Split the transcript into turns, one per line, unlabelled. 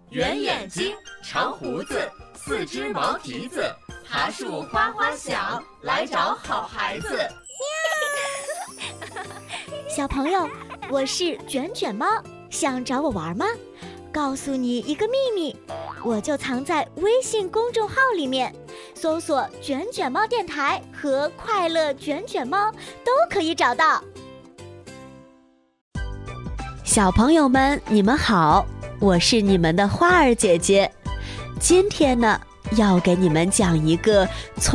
圆眼睛，长胡子，四只毛蹄子，爬树哗哗响，来找好孩子。
小朋友，我是卷卷猫，想找我玩吗？告诉你一个秘密，我就藏在微信公众号里面，搜索卷卷猫电台和快乐卷卷猫都可以找到。小朋友们，你们好，我是你们的花儿姐姐。今天呢，要给你们讲一个